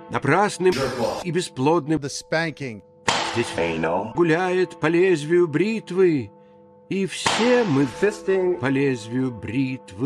напрасным и бесплодным. Здесь гуляет по лезвию бритвы, и все мы по лезвию бритвы.